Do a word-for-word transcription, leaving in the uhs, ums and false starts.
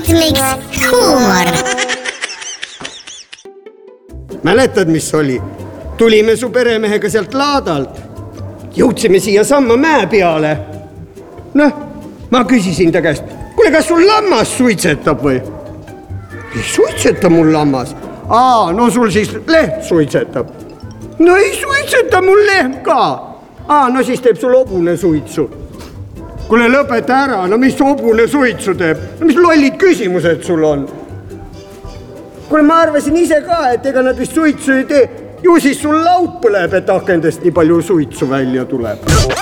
ritmiks huumor. Mäletad, mis oli? Tulime su peremehega sealt laadalt. Jõudsime siia samma mäe peale. Noh, ma küsisin ta käest, kuule, kas sul lammas suitsetab või? Ei suitseta mul lammas. Aa, no sul siis leht suitsetab. No ei suitseta mul leht ka. Aa, no siis teeb sul hobune suitsu. Kuule, lõpeta ära, no mis hobune suitsu teeb? No mis lollid küsimused sul on? Kuule, ma arvasin ise ka, et ega nad vist suitsu ei tee. Ju siis sul laud põleb, et akendest nii palju suitsu välja tuleb.